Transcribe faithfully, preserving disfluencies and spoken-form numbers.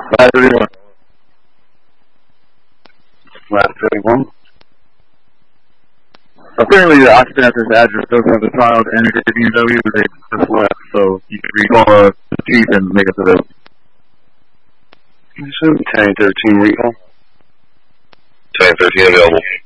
five thirty-one. five thirty-one. Apparently the occupant at this address doesn't have the child and it's a B M W, but they just left, so you can recall uh, the chief and make it to the... ten thirteen recall. ten thirteen available.